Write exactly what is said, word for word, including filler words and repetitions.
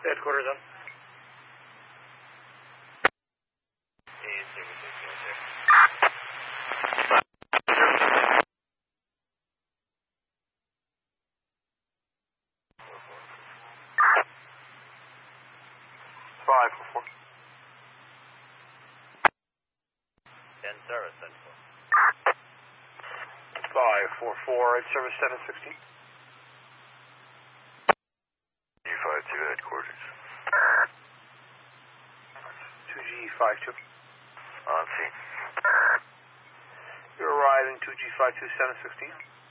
Headquarters on. Five four four. ten service, ten four. Five four four. Ed service seven sixteen. G five two headquarters. Two G five two. On scene. You're arriving two G five two seven sixteen.